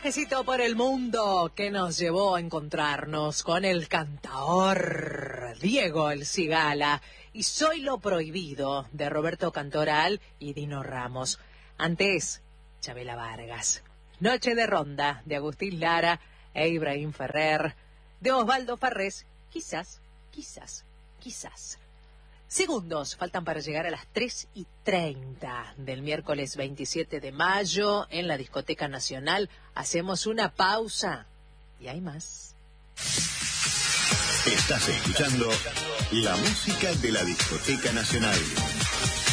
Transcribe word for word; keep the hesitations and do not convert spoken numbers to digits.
viajecito por el mundo que nos llevó a encontrarnos con el cantaor Diego El Cigala y Soy lo Prohibido de Roberto Cantoral y Dino Ramos. Antes, Chabela Vargas. Noche de Ronda de Agustín Lara e Ibrahim Ferrer, de Osvaldo Farrés, quizás, quizás, quizás. Segundos faltan para llegar a las tres y treinta del miércoles veintisiete de mayo en la Discoteca Nacional. Hacemos una pausa y hay más. Estás escuchando la música de la Discoteca Nacional.